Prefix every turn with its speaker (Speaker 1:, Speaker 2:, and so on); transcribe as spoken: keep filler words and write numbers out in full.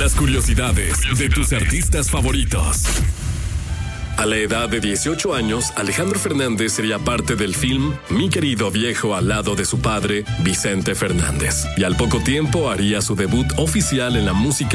Speaker 1: Las curiosidades de tus artistas favoritos. A la edad de dieciocho años, Alejandro Fernández sería parte del film Mi querido viejo al lado de su padre, Vicente Fernández. Y al poco tiempo haría su debut oficial en la música